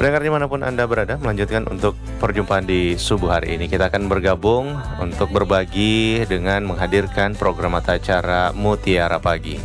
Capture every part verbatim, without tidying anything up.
Pendengar dimanapun Anda berada, melanjutkan untuk perjumpaan di subuh hari ini. Kita akan bergabung untuk berbagi dengan menghadirkan program atau acara Mutiara Pagi.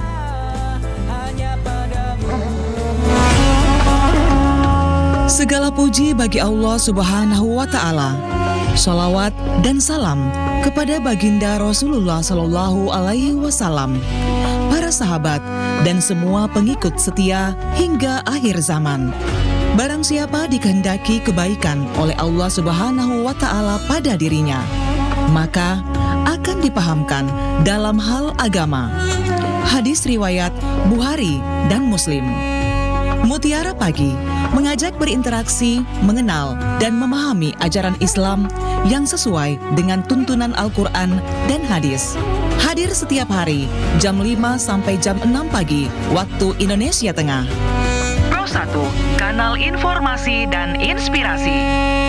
Segala puji bagi Allah Subhanahu wa Ta'ala. Shalawat dan salam kepada baginda Rasulullah Sallallahu Alaihi Wasallam, para sahabat dan semua pengikut setia hingga akhir zaman. Barang siapa dikehendaki kebaikan oleh Allah Subhanahu wa Ta'ala pada dirinya, maka akan dipahamkan dalam hal agama. Hadis riwayat Bukhari dan Muslim. Mutiara Pagi mengajak berinteraksi, mengenal, dan memahami ajaran Islam yang sesuai dengan tuntunan Al-Quran dan hadis. Hadir setiap hari jam lima sampai jam enam pagi waktu Indonesia Tengah. Pro satu, kanal informasi dan inspirasi.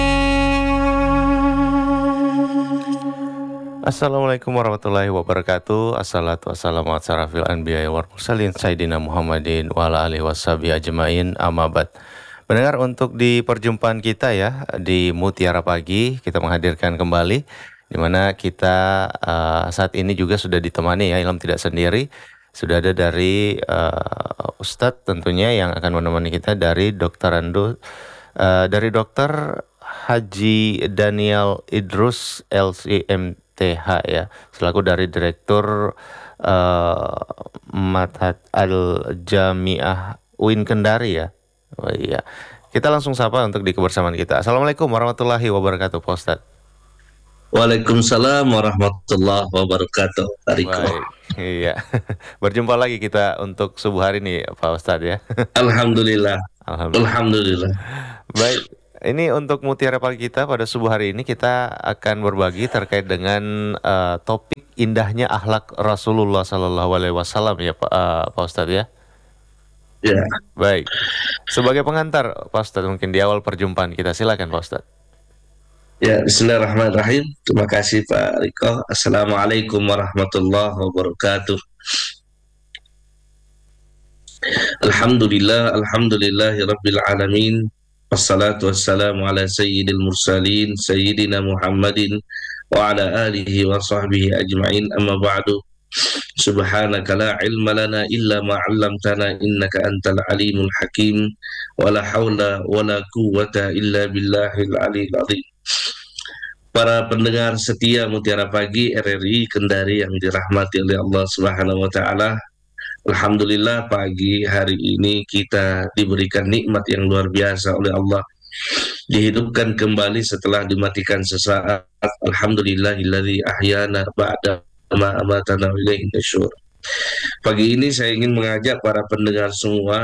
Assalamualaikum warahmatullahi wabarakatuh. Assalatu wassalamu ala asyrafil anbiya'i wal mursalin sayyidina Muhammadin wa ala alihi washabihi ajmain, amma ba'd. Mendengar untuk di perjumpaan kita ya di Mutiara Pagi, kita menghadirkan kembali di mana kita uh, saat ini juga sudah ditemani ya, Ilham tidak sendiri. Sudah ada dari uh, Ustadz tentunya yang akan menemani kita dari Dokter Ando, uh, dari Dokter Haji Daniel Idrus L C M T H ya, selaku dari Direktur uh, Ma'had Al-Jami'ah U I N Kendari ya. Oh iya, kita langsung sapa untuk di kebersamaan kita. Assalamualaikum warahmatullahi wabarakatuh, Pak Ustadz. Waalaikumsalam warahmatullahi wabarakatuh. Baik, iya. Berjumpa lagi kita untuk subuh hari ini, Pak Ustadz ya. Alhamdulillah. Alhamdulillah. Alhamdulillah. Baik, ini untuk Mutiara Pagi kita pada subuh hari ini kita akan berbagi terkait dengan uh, topik indahnya akhlak Rasulullah Sallallahu Alaihi Wasallam ya, Pak, uh, Pak Ustadz ya. Ya. Baik, sebagai pengantar Pak Ustadz mungkin di awal perjumpaan kita, silakan Pak Ustadz. Ya, bismillahirrahmanirrahim. Terima kasih Pak Riko. Assalamualaikum warahmatullahi wabarakatuh. Alhamdulillah, alhamdulillahi rabbil alamin. Wassalatu wassalamu ala sayyidil mursalin, sayyidina Muhammadin wa ala alihi wa sahbihi ajma'in, amma ba'du. Subhanaka la ilma lana illa ma 'allamtana innaka antal alimul hakim wa la haula wa la quwwata illa billahil aliyil azim. Para pendengar setia Mutiara Pagi R R I Kendari yang dirahmati oleh Allah Subhanahu wa Ta'ala, alhamdulillah pagi hari ini kita diberikan nikmat yang luar biasa oleh Allah, dihidupkan kembali setelah dimatikan sesaat. Alhamdulillahilladzi ahyana ba'da ma amatana ilaihi nusyur. Pagi ini saya ingin mengajak para pendengar semua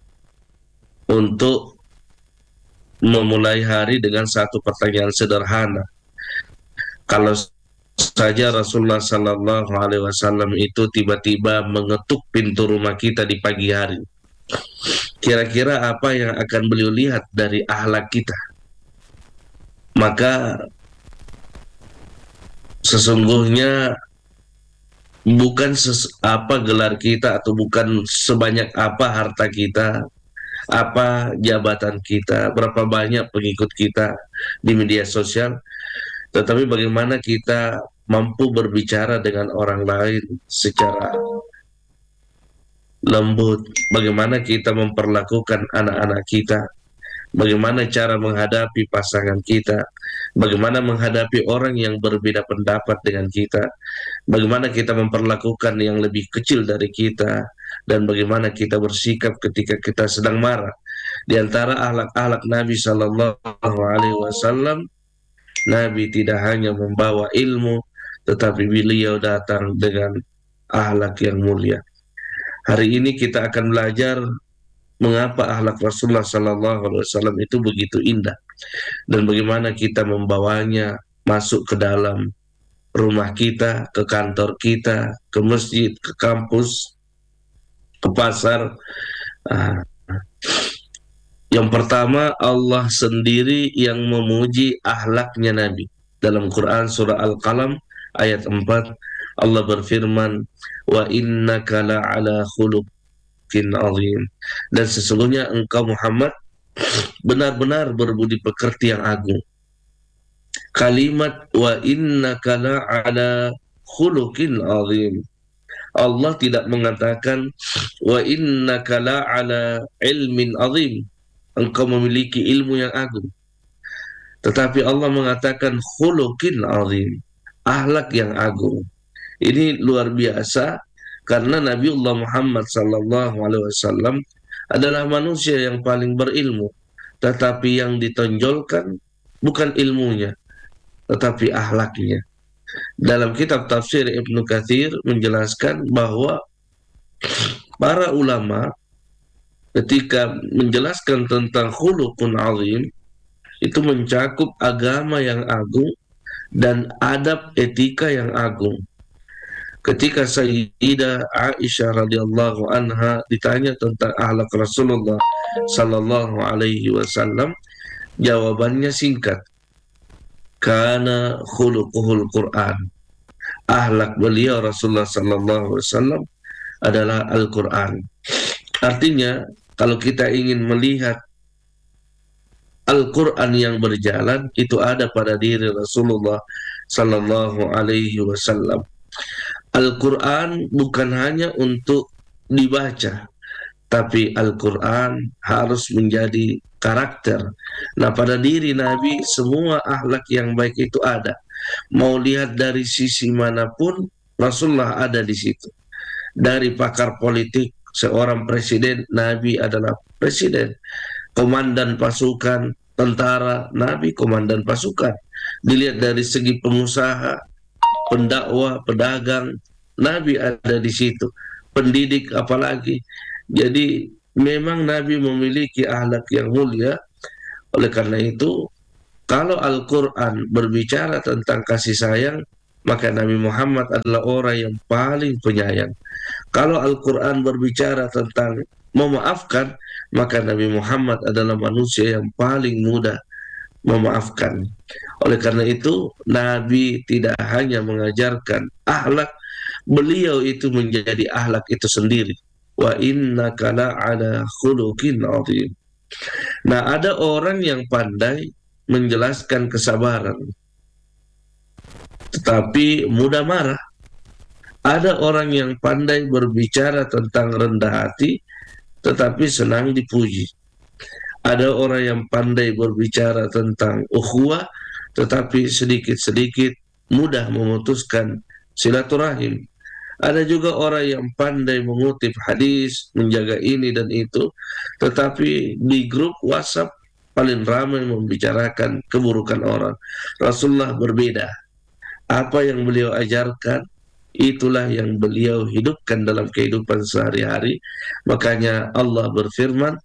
untuk memulai hari dengan satu pertanyaan sederhana. Kalau saja Rasulullah Sallallahu Alaihi Wasallam itu tiba-tiba mengetuk pintu rumah kita di pagi hari, kira-kira apa yang akan beliau lihat dari akhlak kita? Maka sesungguhnya bukan ses apa gelar kita atau bukan sebanyak apa harta kita, apa jabatan kita, berapa banyak pengikut kita di media sosial, tetapi bagaimana kita mampu berbicara dengan orang lain secara lembut, bagaimana kita memperlakukan anak-anak kita, bagaimana cara menghadapi pasangan kita, bagaimana menghadapi orang yang berbeda pendapat dengan kita, bagaimana kita memperlakukan yang lebih kecil dari kita, dan bagaimana kita bersikap ketika kita sedang marah. Di antara akhlak-akhlak Nabi Sallallahu Alaihi Wasallam, Nabi tidak hanya membawa ilmu, tetapi beliau datang dengan akhlak yang mulia. Hari ini kita akan belajar mengapa akhlak Rasulullah Sallallahu Alaihi Wasallam itu begitu indah, dan bagaimana kita membawanya masuk ke dalam rumah kita, ke kantor kita, ke masjid, ke kampus, ke pasar. Ah. Yang pertama, Allah sendiri yang memuji akhlaknya Nabi. Dalam Quran surah Al-Qalam ayat empat, Allah berfirman, wa innaka la'ala khuluqin azim. Dan sesungguhnya engkau Muhammad benar-benar berbudi pekerti yang agung. Kalimat wa innaka la'ala khuluqin azim. Allah tidak mengatakan wa innaka la'ala ilmin azim, engkau memiliki ilmu yang agung. Tetapi Allah mengatakan khuluqin azim, akhlak yang agung. Ini luar biasa karena Nabiullah Muhammad sallallahu alaihi wasallam adalah manusia yang paling berilmu, tetapi yang ditonjolkan bukan ilmunya, tetapi akhlaknya. Dalam kitab tafsir Ibnu Katsir menjelaskan bahwa para ulama ketika menjelaskan tentang khuluqun azim itu mencakup agama yang agung dan adab etika yang agung. Ketika Sayyidah Aisyah radhiyallahu anha ditanya tentang akhlak Rasulullah sallallahu alaihi wasallam, jawabannya singkat, kana khuluquhul Quran. Akhlak beliau Rasulullah sallallahu alaihi wasallam adalah Al-Quran. Artinya, kalau kita ingin melihat Al-Quran yang berjalan, itu ada pada diri Rasulullah sallallahu alaihi wasallam. Al-Quran bukan hanya untuk dibaca, tapi Al-Quran harus menjadi karakter. Nah, pada diri Nabi semua akhlak yang baik itu ada. Mau lihat dari sisi manapun, Rasulullah ada di situ. Dari pakar politik, seorang presiden, Nabi adalah presiden. Komandan pasukan, tentara, Nabi komandan pasukan. Dilihat dari segi pengusaha, pendakwah, pedagang, Nabi ada di situ. Pendidik apalagi. Jadi memang Nabi memiliki akhlak yang mulia. Oleh karena itu, kalau Al-Quran berbicara tentang kasih sayang, maka Nabi Muhammad adalah orang yang paling penyayang. Kalau Al-Quran berbicara tentang memaafkan, maka Nabi Muhammad adalah manusia yang paling mudah memaafkan. Oleh karena itu, Nabi tidak hanya mengajarkan akhlak, beliau itu menjadi akhlak itu sendiri. Wa innaka la'ala khuluqin azim. Nah, ada orang yang pandai menjelaskan kesabaran, tetapi mudah marah. Ada orang yang pandai berbicara tentang rendah hati, tetapi senang dipuji. Ada orang yang pandai berbicara tentang ukhuwah, tetapi sedikit-sedikit mudah memutuskan silaturahim. Ada juga orang yang pandai mengutip hadis, menjaga ini dan itu, tetapi di grup WhatsApp paling ramai membicarakan keburukan orang. Rasulullah berbeda. Apa yang beliau ajarkan, itulah yang beliau hidupkan dalam kehidupan sehari-hari. Makanya Allah berfirman,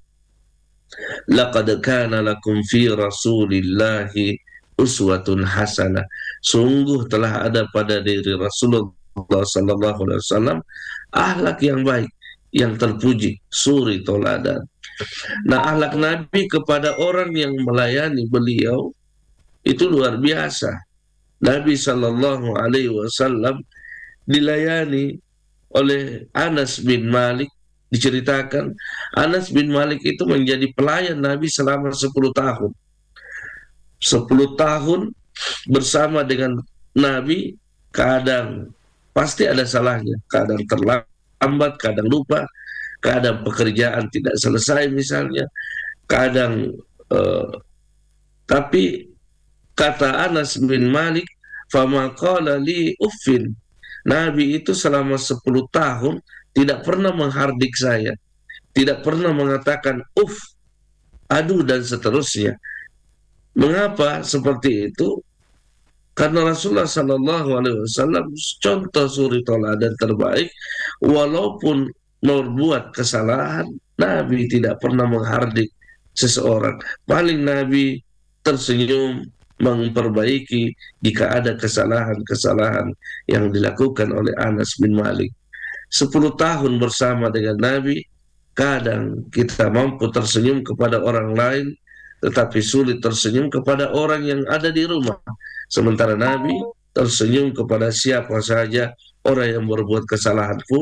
laqad kana lakum fi rasulillahi uswatun hasanah. Sungguh telah ada pada diri Rasulullah sallallahu alaihi wasallam akhlak yang baik, yang terpuji, suri toladan. Nah, akhlak Nabi kepada orang yang melayani beliau itu luar biasa. Nabi sallallahu alaihi wasallam dilayani oleh Anas bin Malik. Diceritakan Anas bin Malik itu menjadi pelayan Nabi selama sepuluh tahun. sepuluh tahun bersama dengan Nabi, kadang pasti ada salahnya, kadang terlambat, kadang lupa, kadang pekerjaan tidak selesai misalnya, kadang uh, tapi kata Anas bin Malik, fama qala li uffin, Nabi itu selama sepuluh tahun tidak pernah menghardik saya, tidak pernah mengatakan uff, aduh dan seterusnya. Mengapa seperti itu? Karena Rasulullah Sallallahu Alaihi Wasallam contoh suri teladan terbaik, walaupun membuat kesalahan, Nabi tidak pernah menghardik seseorang. Paling Nabi tersenyum memperbaiki jika ada kesalahan-kesalahan yang dilakukan oleh Anas bin Malik. Sepuluh tahun bersama dengan Nabi, kadang kita mampu tersenyum kepada orang lain, tetapi sulit tersenyum kepada orang yang ada di rumah. Sementara Nabi tersenyum kepada siapa saja, orang yang berbuat kesalahan pun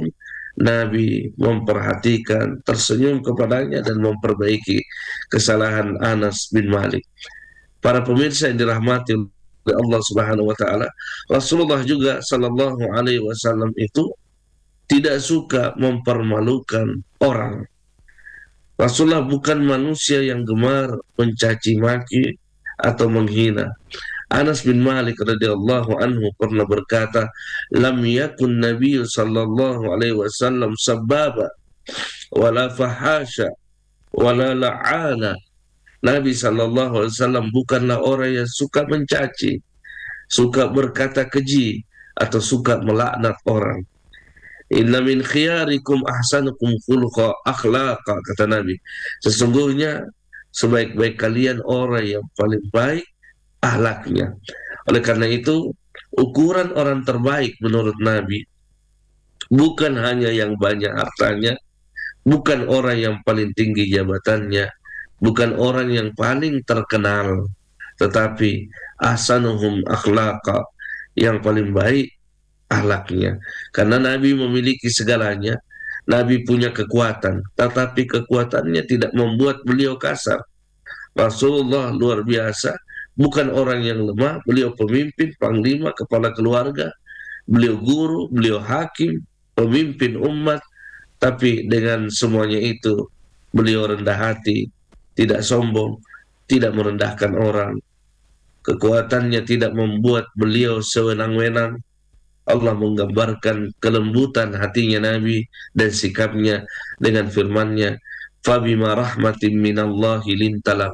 Nabi memperhatikan, tersenyum kepadanya dan memperbaiki kesalahan Anas bin Malik. Para pemirsa yang dirahmati oleh Allah Subhanahu wa taala, Rasulullah juga sallallahu alaihi wasallam itu tidak suka mempermalukan orang. Rasulullah bukan manusia yang gemar mencaci maki atau menghina. Anas bin Malik radhiyallahu anhu pernah berkata, "Lam yakun Nabi sallallahu alaihi wasallam sababa wala fahasha wala la'ana." Nabi sallallahu alaihi wasallam bukanlah orang yang suka mencaci, suka berkata keji atau suka melaknat orang. Inna min khiyarikum ahsanukum khuluqa akhlaqa, kata Nabi. Sesungguhnya sebaik-baik kalian orang yang paling baik akhlaknya. Oleh karena itu, ukuran orang terbaik menurut Nabi bukan hanya yang banyak hartanya, bukan orang yang paling tinggi jabatannya, bukan orang yang paling terkenal, tetapi ahsanuhum akhlaqa, yang paling baik akhlaknya. Karena Nabi memiliki segalanya, Nabi punya kekuatan, tetapi kekuatannya tidak membuat beliau kasar. Rasulullah luar biasa, bukan orang yang lemah, beliau pemimpin, panglima, kepala keluarga, beliau guru, beliau hakim, pemimpin umat, tapi dengan semuanya itu beliau rendah hati, tidak sombong, tidak merendahkan orang. Kekuatannya tidak membuat beliau sewenang-wenang. Allah menggambarkan kelembutan hatinya Nabi dan sikapnya dengan firman-Nya, "Fabima rahmatin minallahi lintalah."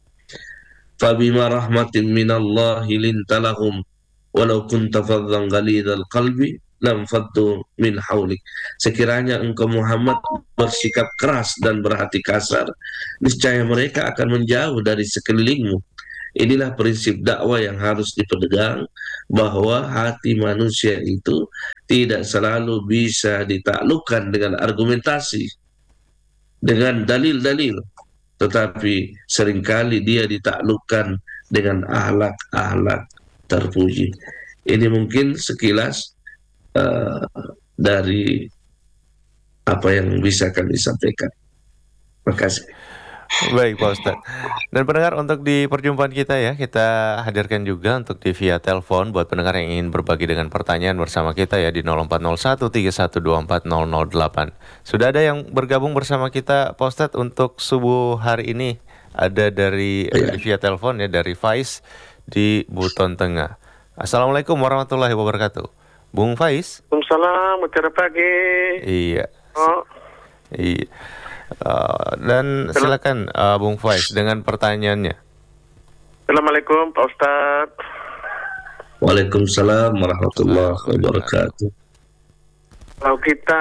Fabima rahmatin minallahi lintalahum walau kunta faddan ghalidhal qalbi lam faddu min haulik. Sekiranya engkau Muhammad bersikap keras dan berhati kasar, niscaya mereka akan menjauh dari sekelilingmu. Inilah prinsip dakwah yang harus dipegang, bahwa hati manusia itu tidak selalu bisa ditaklukkan dengan argumentasi, dengan dalil-dalil, tetapi seringkali dia ditaklukkan dengan akhlak-akhlak terpuji. Ini mungkin sekilas uh, dari apa yang bisa kami sampaikan. Terima kasih. Baik Pak Ustadz. Dan pendengar, untuk di perjumpaan kita ya, kita hadirkan juga untuk di via telepon buat pendengar yang ingin berbagi dengan pertanyaan bersama kita ya di nol empat nol satu tiga satu dua empat nol nol delapan. Sudah ada yang bergabung bersama kita Pak Ustadz untuk subuh hari ini. Ada dari Ya. di via telepon ya, dari Faiz di Buton Tengah. Assalamualaikum warahmatullahi wabarakatuh. Bung Faiz. Waalaikumsalam, selamat pagi. Iya. Oh, Iya. Uh, dan silakan uh, Bung Faiz dengan pertanyaannya. Assalamualaikum Pak Ustadz. Waalaikumsalam warahmatullahi wabarakatuh. Kalau kita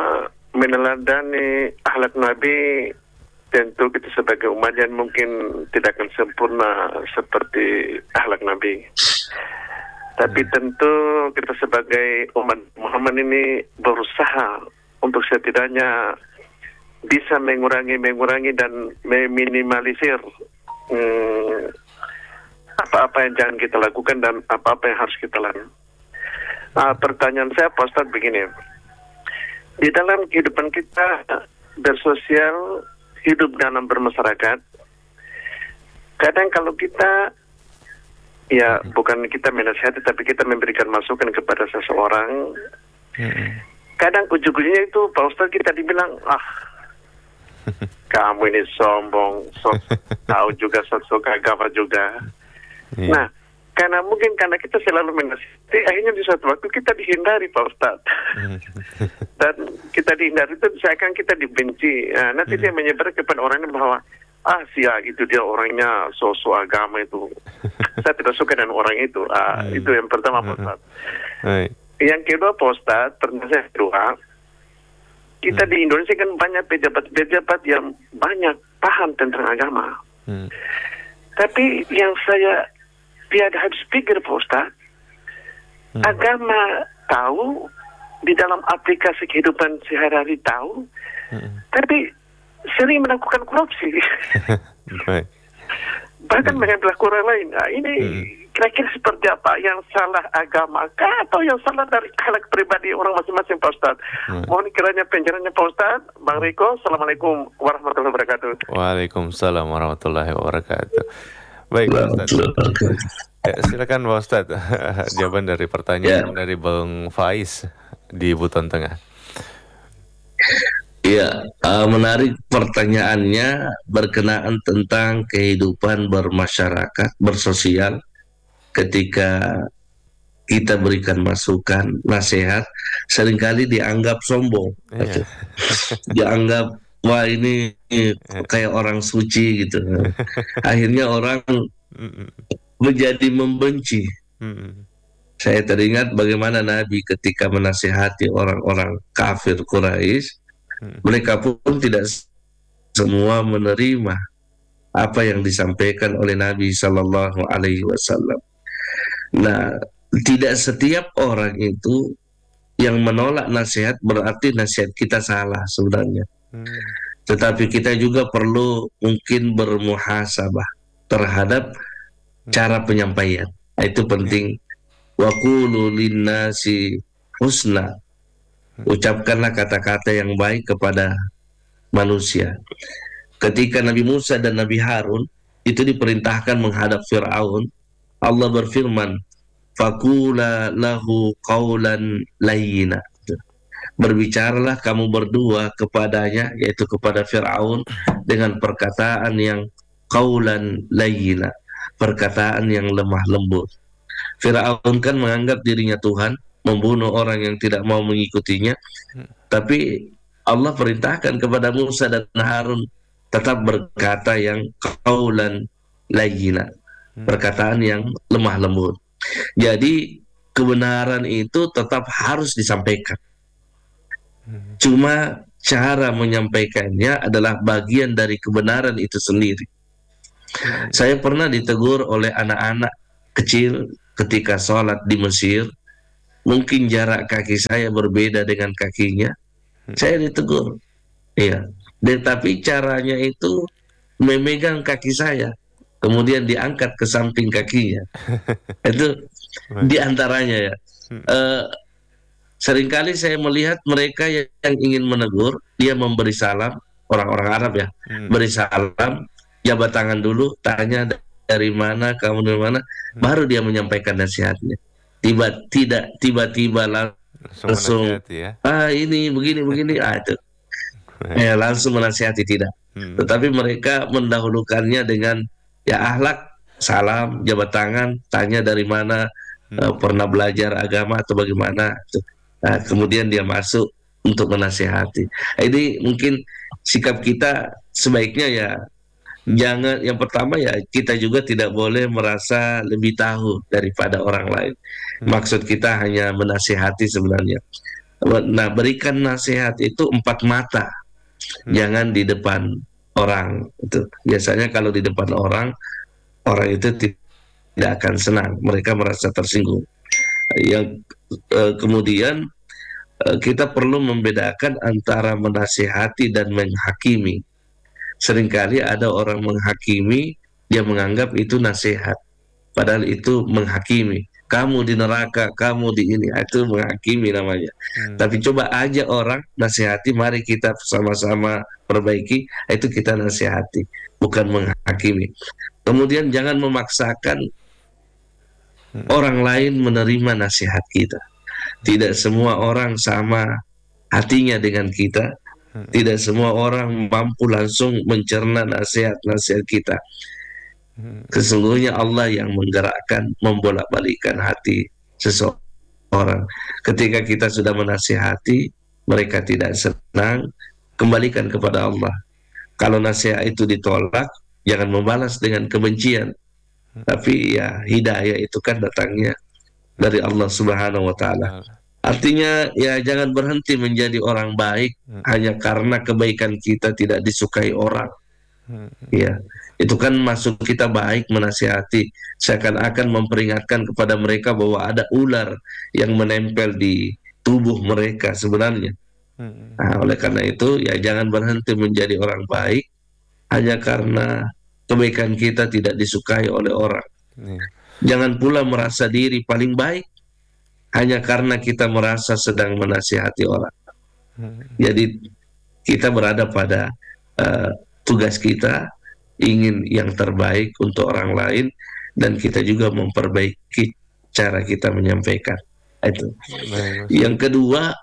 meneladani akhlak Nabi, tentu kita sebagai umat yang mungkin tidak akan sempurna seperti akhlak Nabi. Tapi tentu kita sebagai umat Muhammad ini berusaha untuk setidaknya bisa mengurangi mengurangi dan meminimalisir hmm, apa-apa yang jangan kita lakukan dan apa-apa yang harus kita lakukan. Nah, pertanyaan saya Pak Ustadz begini, di dalam kehidupan kita bersosial, hidup dalam bermasyarakat, kadang kalau kita ya bukan kita menasihati tapi kita memberikan masukan kepada seseorang, kadang ujung-ujungnya itu Pak Ustadz kita dibilang, ah kamu ini sombong, sok tahu juga, sok agama juga. Iya. Nah, karena mungkin karena kita selalu menasihati, akhirnya di suatu waktu kita dihindari Pak Ustadz. Dan kita dihindari itu seakan kita dibenci. Nah, nanti dia menyebar kepada orang bahwa ah sia itu dia orangnya sosok agama itu. Saya tidak suka dengan orang itu. Ah, itu yang pertama Pak Ustadz. Yang kedua Pak Ustadz, pertanyaan kedua, kita di Indonesia kan banyak pejabat-pejabat yang banyak paham tentang agama. Hmm. Tapi yang saya tiada habis pikir Pak Ustadz, hmm. agama tahu, di dalam aplikasi kehidupan sehari-hari tahu, hmm. tapi sering melakukan korupsi. Bahkan hmm. mengambil orang lain. Nah, ini hmm. kira-kira seperti apa, yang salah agama kah atau yang salah dari akhlak pribadi orang masing-masing, Pak Ustaz? Hmm. Mohon kiranya penjelasannya Pak Ustaz. Bang Riko, Assalamualaikum warahmatullahi wabarakatuh. Waalaikumsalam warahmatullahi wabarakatuh. Baik Pak Ustadz. Ya, silakan Pak Ustadz. Jawaban dari pertanyaan Ya. dari Bang Faiz di Buton Tengah. Ya, uh, menarik pertanyaannya berkenaan tentang kehidupan bermasyarakat, bersosial. Ketika kita berikan masukan, nasihat, seringkali dianggap sombong. Iya. Dianggap, wah ini, ini kayak orang suci gitu. Akhirnya orang Mm-mm. menjadi membenci. Mm-mm. Saya teringat bagaimana Nabi ketika menasihati orang-orang kafir Quraisy, Hmm. mereka pun tidak semua menerima apa yang disampaikan oleh Nabi Sallallahu Alaihi Wasallam. Nah, tidak setiap orang itu yang menolak nasihat berarti nasihat kita salah sebenarnya. Hmm. Tetapi kita juga perlu mungkin bermuhasabah terhadap cara penyampaian. Itu penting. Wa qulu linnasi husna. Ucapkanlah kata-kata yang baik kepada manusia. Ketika Nabi Musa dan Nabi Harun itu diperintahkan menghadap Fir'aun, Allah berfirman, faqula lahu qawlan layyina. Berbicaralah kamu berdua kepadanya, yaitu kepada Fir'aun, dengan perkataan yang qawlan layyina, perkataan yang lemah lembut. Fir'aun kan menganggap dirinya Tuhan, membunuh orang yang tidak mau mengikutinya, tapi Allah perintahkan kepada Musa dan Harun tetap berkata yang qawlan layyina, perkataan yang lemah lembut. Jadi kebenaran itu tetap harus disampaikan. Cuma cara menyampaikannya adalah bagian dari kebenaran itu sendiri. Saya pernah ditegur oleh anak-anak kecil ketika sholat di Mesir. Mungkin jarak kaki saya berbeda dengan kakinya. Saya ditegur. Iya. Tetapi caranya itu memegang kaki saya, kemudian diangkat ke samping kakinya. Itu diantaranya ya. Uh, seringkali saya melihat mereka yang ingin menegur, dia memberi salam, orang-orang Arab ya, hmm. beri salam, jabat tangan dulu, tanya dari mana, kamu dari mana, hmm. baru dia menyampaikan nasihatnya. Tiba tidak tiba-tiba langsung, langsung ya? ah ini begini begini, ah itu, ya langsung menasihati tidak. Hmm. Tetapi mereka mendahulukannya dengan ya akhlak, salam, jabat tangan, tanya dari mana, hmm. uh, pernah belajar agama atau bagaimana. Nah, kemudian dia masuk untuk menasihati. Ini mungkin sikap kita sebaiknya ya. Jangan, yang pertama ya kita juga tidak boleh merasa lebih tahu daripada orang lain. Maksud kita hanya menasihati sebenarnya. Nah, berikan nasihat itu empat mata, jangan di depan orang. Itu biasanya kalau di depan orang, orang itu tidak akan senang, mereka merasa tersinggung. Yang eh, kemudian eh, kita perlu membedakan antara menasihati dan menghakimi. Seringkali ada orang menghakimi, dia menganggap itu nasihat, padahal itu menghakimi. Kamu di neraka, kamu di ini, itu menghakimi namanya. Hmm. Tapi coba aja orang nasihati, mari kita sama-sama perbaiki, itu kita nasihati, bukan menghakimi. Kemudian jangan memaksakan hmm. orang lain menerima nasihat kita. Tidak semua orang sama hatinya dengan kita. Tidak semua orang mampu langsung mencerna nasihat-nasihat kita. Sesungguhnya Allah yang menggerakkan, membolak-balikkan hati seseorang. Ketika kita sudah menasihati, mereka tidak senang, kembalikan kepada Allah. Kalau nasihat itu ditolak, jangan membalas dengan kebencian. Tapi ya hidayah itu kan datangnya dari Allah Subhanahu wa Ta'ala. Artinya ya jangan berhenti menjadi orang baik hmm. hanya karena kebaikan kita tidak disukai orang. Hmm. Ya, itu kan maksud kita baik menasihati, seakan-akan memperingatkan kepada mereka bahwa ada ular yang menempel di tubuh mereka sebenarnya. Hmm. Nah, oleh karena itu ya jangan berhenti menjadi orang baik hanya karena kebaikan kita tidak disukai oleh orang. Hmm. Jangan pula merasa diri paling baik hanya karena kita merasa sedang menasihati orang. Jadi kita berada pada uh, tugas kita, ingin yang terbaik untuk orang lain, dan kita juga memperbaiki cara kita menyampaikan. Itu. Baik, Yang kedua,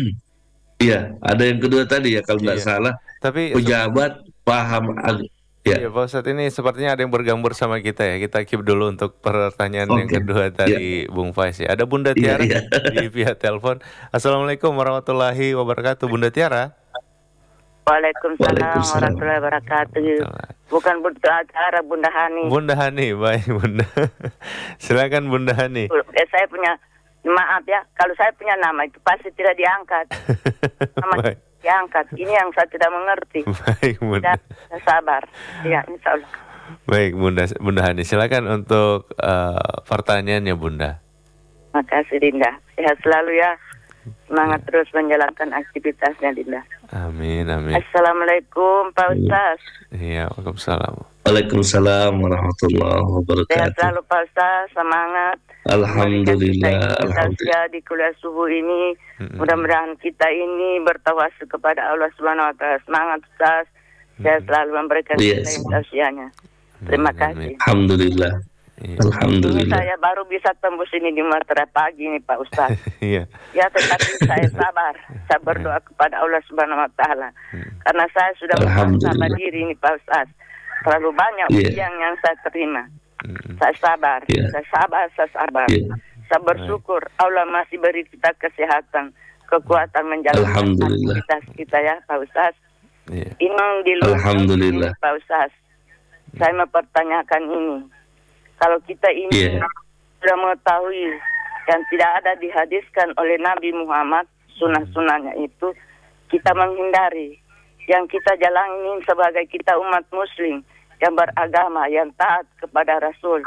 ya ada yang kedua tadi ya kalau tidak Iya. salah, Tapi pejabat paham ag- ya. iya, Pak Ustadz, ini sepertinya ada yang bergambur sama kita ya. Kita keep dulu untuk pertanyaan yang Oke. kedua tadi, Bung Faiz ya. Ada Bunda Iya, Tiara iya. di pihak telepon. Assalamualaikum warahmatullahi wabarakatuh, Bunda Tiara. Waalaikumsalam Waalaikumsalam. warahmatullahi wabarakatuh. Bukan Bunda acara Bunda Hani. Bunda Hani, baik Bunda. Silakan Bunda Hani. Eh, saya punya, maaf ya, kalau saya punya nama itu pasti tidak diangkat. Nama Baik, diangkat. Ini yang saya tidak mengerti. baik Bunda. Dan sabar. Ya, insya Allah. Baik Bunda, Bunda Hani. Silakan untuk eh, pertanyaannya Bunda. Makasih Dinda. Sehat selalu ya. Semangat terus menjalankan aktivitasnya Dinda. Amin, amin. Assalamualaikum Pak Ustaz. Iya, Waalaikumsalam. Waalaikumsalam warahmatullahi Sehat wabarakatuh. selalu Pak Ustaz. Semangat. Alhamdulillah, Kita alhamdulillah. di kuliah subuh ini, Mm-mm. mudah-mudahan kita ini bertawasul kepada Allah Subhanahu Wa Taala. Semangat Ustaz. Saya selalu memberikan Yes. kita yang tausiahnya. Terima Amin, amin. kasih. Alhamdulillah. Iya. Ini Alhamdulillah. saya baru bisa tembus ini di Matra pagi nih Pak Ustaz. Iya. Ya tetapi saya sabar. Saya berdoa kepada Allah Subhanahu Wa Taala. Karena saya sudah Alhamdulillah. sabar diri ini Pak Ustaz. Terlalu banyak Iya. ujian yang saya terima. Mm. Saya sabar, Iya. saya sabar, saya sabar. Iya. Saya bersyukur Allah masih beri kita kesehatan, kekuatan menjalankan Alhamdulillah. aktivitas kita ya Pak Ustaz. Iya. Ini di luar Alhamdulillah. ini, Pak Ustaz. Saya mempertanyakan ini. Kalau kita ini Iya. sudah mengetahui yang tidak ada dihadiskan oleh Nabi Muhammad, sunnah-sunnahnya itu, kita menghindari. Yang kita jalani sebagai kita umat muslim yang beragama, yang taat kepada Rasul.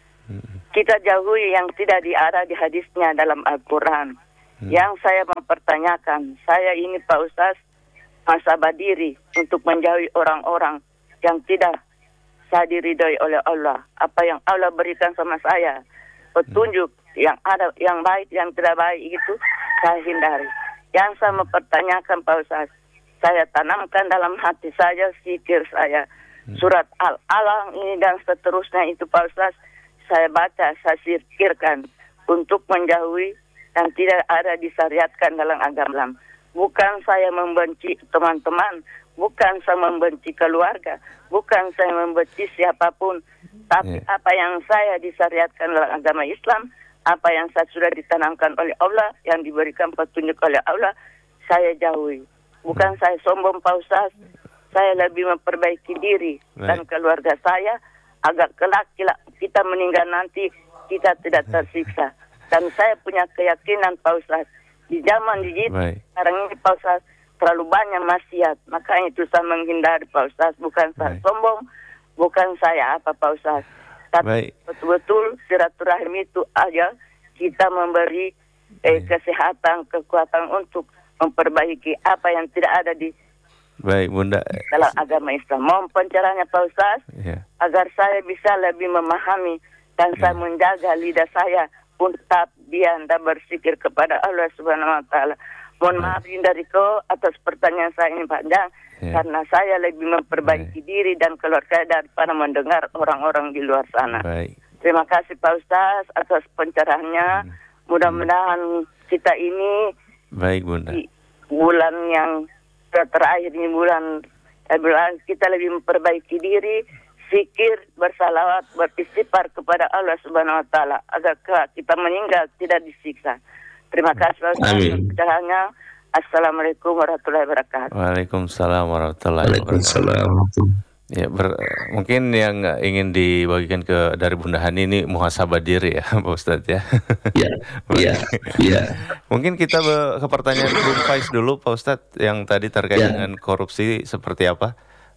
Kita jauhi yang tidak ada di hadisnya dalam Al-Quran. Yang saya mempertanyakan, saya ini Pak Ustaz, masa berdiri untuk menjauhi orang-orang yang tidak saya diridhoi oleh Allah. Apa yang Allah berikan sama saya, petunjuk yang ada, yang baik, yang tidak baik itu saya hindari. Yang saya mempertanyakan Pak Ustaz, saya tanamkan dalam hati saya, zikir saya, surat Al-Alaq ini dan seterusnya itu Pak Ustaz, saya baca, saya zikirkan untuk menjauhi yang tidak ada disyariatkan dalam agama. Bukan saya membenci teman-teman, bukan saya membenci keluarga, bukan saya membenci siapapun, tapi Yeah. apa yang saya disyariatkan dalam agama Islam, apa yang saya sudah ditanamkan oleh Allah, yang diberikan petunjuk oleh Allah, saya jauhi. Bukan saya sombong Pak Ustaz, saya lebih memperbaiki diri dan Baik. keluarga saya agar kelak kita meninggal nanti kita tidak tersiksa. Dan saya punya keyakinan Pak Ustaz, di zaman digital Baik. sekarang ini Pak Ustaz terlalu banyak maksiat, makanya itu saya menghindari Pak Ustaz. Bukan saya Baik. sombong, bukan saya apa Pak Ustaz, tapi Baik. betul-betul silaturahim itu aja kita memberi eh, Baik. kesehatan, kekuatan untuk memperbaiki apa yang tidak ada di Baik Bunda. dalam agama Islam. Mohon pencerahannya Pak Ustaz, Iya. agar saya bisa lebih memahami dan saya Ya. menjaga lidah saya untuk tetap diam dan bersikir kepada Allah Subhanahu Wa Taala. Mohon Ya. maaf Dindariko atas pertanyaan saya ini panjang, Ya. karena saya lebih memperbaiki diri dan keluarga daripada mendengar orang-orang di luar sana. Baik. Terima kasih Pak Ustaz atas pencerahannya. Mudah-mudahan kita ini Baik Bunda. di bulan yang terakhir ini bulan eh, bulan kita lebih memperbaiki diri, zikir, bersalawat, beristighfar kepada Allah Subhanahu Wa Taala agar kelak kita meninggal tidak disiksa. Terima kasih Pak Ustaz Amin. atas pencerahannya. Assalamualaikum warahmatullahi wabarakatuh. Waalaikumsalam warahmatullahi wabarakatuh. Waalaikumsalam. Ya, ber- mungkin yang ingin dibagikan ke dari Bunda Hani ini muhasabah diri ya, Pak Ustadz ya. Ya, ya, ya. Mungkin kita be- ke pertanyaan Bung Faiz dulu, Pak Ustadz, yang tadi terkait Ya. dengan korupsi seperti apa?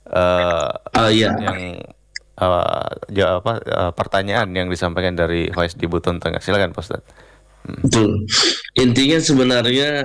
Eh, Ah, ya. yang eh, ja- apa eh, pertanyaan yang disampaikan dari Faiz di Buton Tengah. Silakan, Pak Ustadz. Betul. Intinya sebenarnya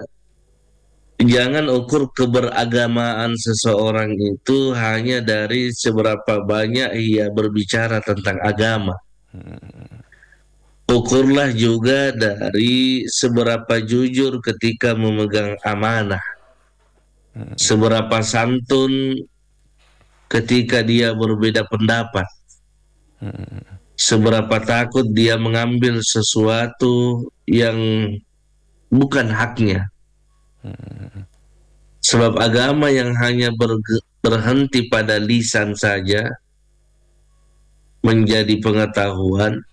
jangan ukur keberagamaan seseorang itu hanya dari seberapa banyak ia berbicara tentang agama. Ukurlah juga dari seberapa jujur ketika memegang amanah, seberapa santun ketika dia berbeda pendapat, seberapa takut dia mengambil sesuatu yang bukan haknya. Sebab agama yang hanya berge- berhenti pada lisan saja menjadi pengetahuan.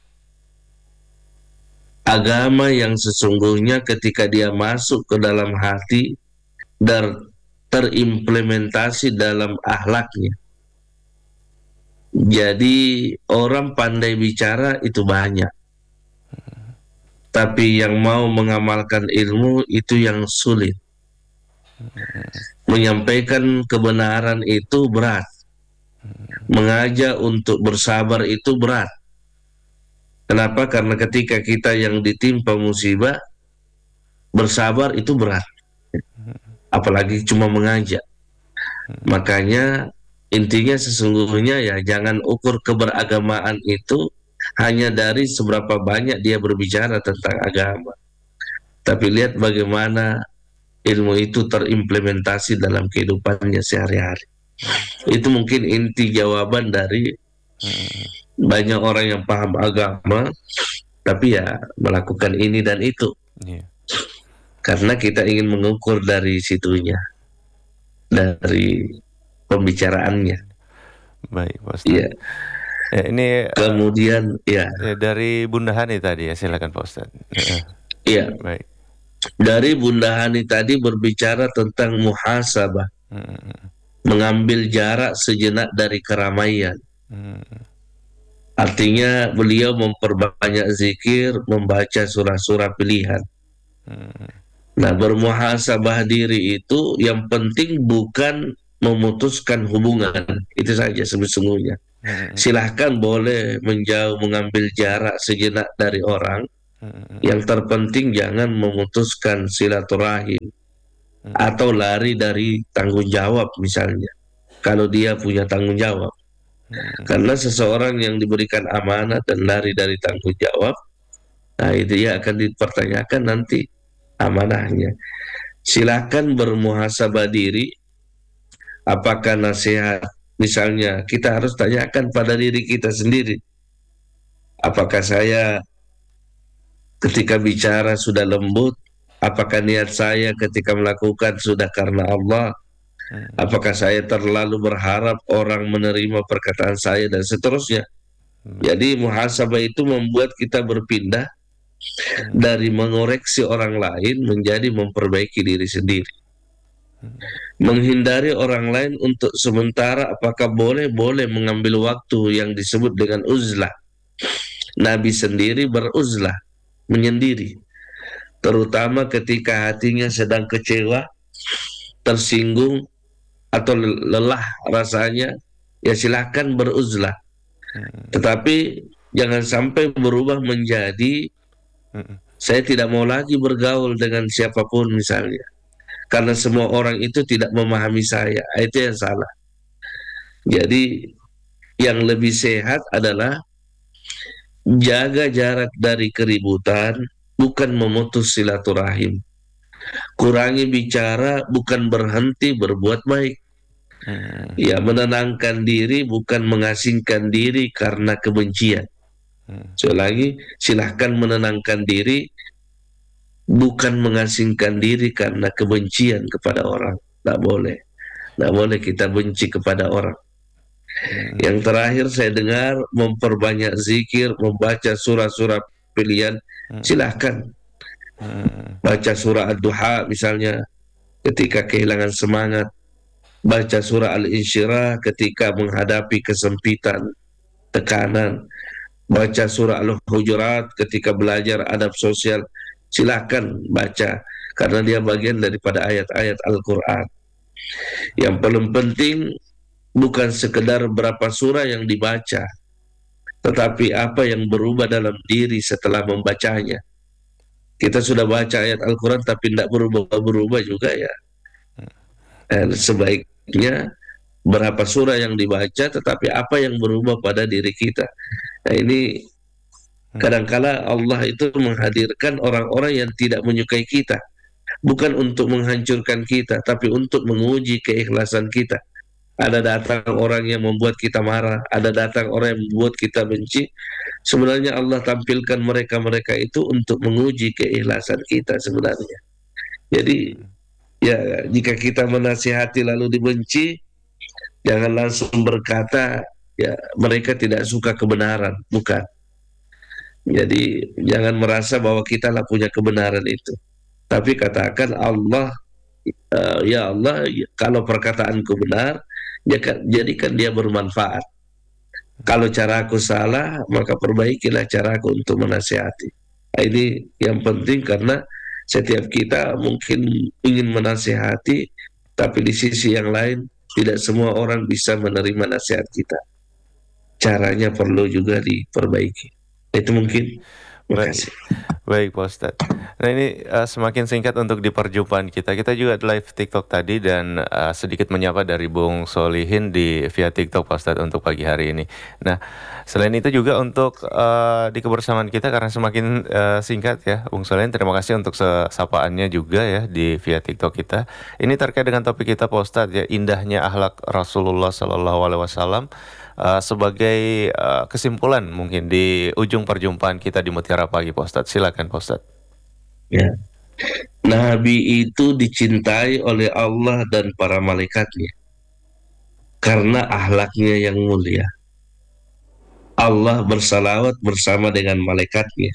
Agama yang sesungguhnya ketika dia masuk ke dalam hati dan terimplementasi dalam akhlaknya. Jadi orang pandai bicara itu banyak, tapi yang mau mengamalkan ilmu itu yang sulit. Menyampaikan kebenaran itu berat, mengajak untuk bersabar itu berat. Kenapa? Karena ketika kita yang ditimpa musibah, bersabar itu berat, apalagi cuma mengajak. Makanya intinya sesungguhnya ya jangan ukur keberagamaan itu hanya dari seberapa banyak dia berbicara tentang agama, tapi lihat bagaimana ilmu itu terimplementasi dalam kehidupannya sehari-hari. Itu mungkin inti jawaban dari banyak orang yang paham agama tapi ya melakukan ini dan itu. Iya. Karena kita ingin mengukur dari situnya, dari pembicaraannya. Baik, Pak Ustadz. Iya. Ya, ini Kemudian ya, eh, dari Bunda Hani tadi ya, silakan Pak Ustadz. Eh, iya. Baik. Dari Bunda Hani tadi berbicara tentang muhasabah, Hmm, mengambil jarak sejenak dari keramaian. hmm, Artinya beliau memperbanyak zikir, membaca surah-surah pilihan. hmm, Nah, bermuhasabah diri itu yang penting bukan memutuskan hubungan, itu saja sesungguhnya. hmm, Silahkan boleh menjauh, mengambil jarak sejenak dari orang. hmm, Yang terpenting jangan memutuskan silaturahim atau lari dari tanggung jawab misalnya. Kalau dia punya tanggung jawab. Karena seseorang yang diberikan amanah dan lari dari tanggung jawab, nah itu ya akan dipertanyakan nanti amanahnya. Silakan bermuhasabah diri. Apakah nasihat, misalnya kita harus tanyakan pada diri kita sendiri. Apakah saya ketika bicara sudah lembut? Apakah niat saya ketika melakukan sudah karena Allah? Apakah saya terlalu berharap orang menerima perkataan saya dan seterusnya? Jadi muhasabah itu membuat kita berpindah dari mengoreksi orang lain menjadi memperbaiki diri sendiri. Menghindari orang lain untuk sementara, apakah boleh? Boleh mengambil waktu yang disebut dengan uzlah. Nabi sendiri beruzlah, menyendiri. Terutama ketika hatinya sedang kecewa, tersinggung, atau lelah rasanya, ya silahkan beruzlah. Tetapi jangan sampai berubah menjadi saya tidak mau lagi bergaul dengan siapapun misalnya, karena semua orang itu tidak memahami saya. Itu yang salah. Jadi yang lebih sehat adalah jaga jarak dari keributan, bukan memutus silaturahim. Kurangi bicara, bukan berhenti berbuat baik. Hmm. Ya, menenangkan diri, bukan mengasingkan diri karena kebencian. Hmm. So lagi, silahkan menenangkan diri, bukan mengasingkan diri karena kebencian kepada orang. Tidak boleh. Tidak boleh kita benci kepada orang. Hmm. Yang terakhir saya dengar memperbanyak zikir, membaca surah-surah pilihan. Hmm. Silahkan. Hmm. Baca surah Ad-Duha misalnya ketika kehilangan semangat. Baca surah Al-Insyirah ketika menghadapi kesempitan, tekanan. Baca surah Al-Hujurat ketika belajar adab sosial. Silahkan baca, karena dia bagian daripada ayat-ayat Al-Quran. Yang paling penting bukan sekedar berapa surah yang dibaca, tetapi apa yang berubah dalam diri setelah membacanya. Kita sudah baca ayat Al-Quran tapi tidak berubah-berubah juga ya. Dan sebaiknya berapa surah yang dibaca, tetapi apa yang berubah pada diri kita. Nah ini Kadangkala Allah itu menghadirkan orang-orang yang tidak menyukai kita, bukan untuk menghancurkan kita, tapi untuk menguji keikhlasan kita. Ada datang orang yang membuat kita marah, ada datang orang yang membuat kita benci. Sebenarnya Allah tampilkan mereka-mereka itu untuk menguji keikhlasan kita sebenarnya. Jadi ya, jika kita menasihati lalu dibenci, jangan langsung berkata ya mereka tidak suka kebenaran, bukan. Jadi jangan merasa bahwa kita lah punya kebenaran itu, tapi katakan Allah, uh, ya Allah, kalau perkataanku benar, ya kan, jadikan dia bermanfaat. Kalau caraku salah, maka perbaikilah caraku untuk menasihati. Nah, ini yang penting, karena setiap kita mungkin ingin menasihati, tapi di sisi yang lain tidak semua orang bisa menerima nasihat kita. Caranya perlu juga diperbaiki. Itu mungkin. Terima Baik, kasih. baik Pak Ustadz. Nah ini uh, semakin singkat untuk di perjumpaan kita. Kita juga live TikTok tadi dan uh, sedikit menyapa dari Bung Solihin di via TikTok Pak Ustadz untuk pagi hari ini. Nah selain itu juga untuk uh, di kebersamaan kita, karena semakin uh, singkat ya Bung Solihin, terima kasih untuk sapaannya juga ya di via TikTok kita. Ini terkait dengan topik kita Pak Ustadz ya, indahnya akhlak Rasulullah Shallallahu Alaihi Wasallam. Uh, sebagai uh, kesimpulan mungkin di ujung perjumpaan kita di Mutiara Pagi Pak Ustadz. Silakan Pak Ustadz. Ya. Nabi itu dicintai oleh Allah dan para malaikatnya karena akhlaknya yang mulia. Allah bersalawat bersama dengan malaikatnya.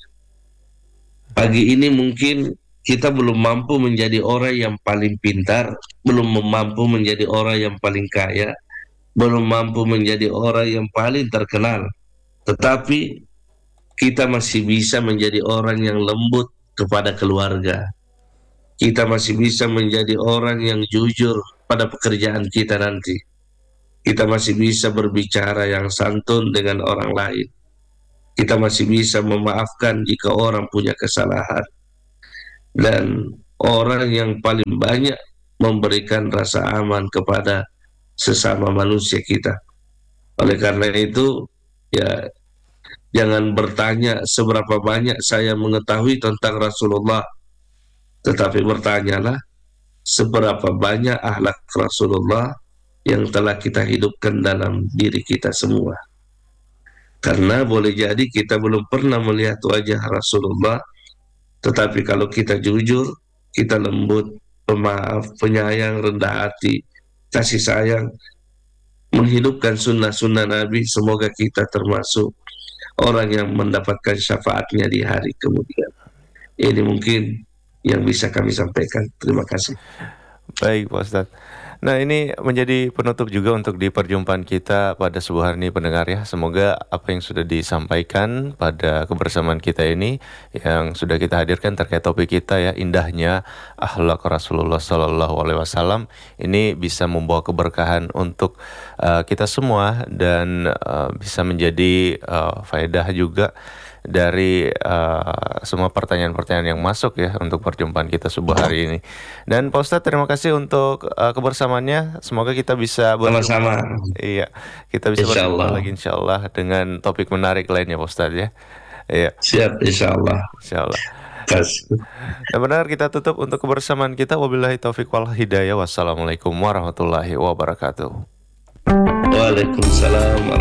Pagi ini mungkin kita belum mampu menjadi orang yang paling pintar, belum mampu menjadi orang yang paling kaya, belum mampu menjadi orang yang paling terkenal, tetapi kita masih bisa menjadi orang yang lembut kepada keluarga. Kita masih bisa menjadi orang yang jujur pada pekerjaan kita nanti. Kita masih bisa berbicara yang santun dengan orang lain. Kita masih bisa memaafkan jika orang punya kesalahan. Dan orang yang paling banyak memberikan rasa aman kepada sesama manusia kita. Oleh karena itu, ya jangan bertanya seberapa banyak saya mengetahui tentang Rasulullah, tetapi bertanyalah seberapa banyak akhlak Rasulullah yang telah kita hidupkan dalam diri kita semua. Karena boleh jadi kita belum pernah melihat wajah Rasulullah, tetapi kalau kita jujur, kita lembut, pemaaf, penyayang, rendah hati, kasih sayang, menghidupkan sunnah-sunnah Nabi, semoga kita termasuk orang yang mendapatkan syafaatnya di hari kemudian. Ini mungkin yang bisa kami sampaikan. Terima kasih. Baik Pak Ustadz. Nah ini menjadi penutup juga untuk di perjumpaan kita pada subuh hari ini pendengar ya. Semoga apa yang sudah disampaikan pada kebersamaan kita ini, yang sudah kita hadirkan terkait topik kita ya, indahnya akhlak Rasulullah Sallallahu Alaihi Wasallam, ini bisa membawa keberkahan untuk uh, kita semua, dan uh, bisa menjadi uh, faedah juga dari uh, semua pertanyaan-pertanyaan yang masuk ya untuk perjumpaan kita subuh hari ini. Dan Pak Ustadz, terima kasih untuk uh, kebersamaannya. Semoga kita bisa berjumpa. Sama-sama. Iya, kita bisa Insya berjumpa Allah. lagi insya Allah dengan topik menarik lainnya Pak Ustadz ya. Iya, Siap, insya Allah. insya Allah. Kasih. Dan benar, kita tutup untuk kebersamaan kita. Wabillahi taufiq wal hidayah. Wassalamualaikum warahmatullahi wabarakatuh. Waalaikumsalam.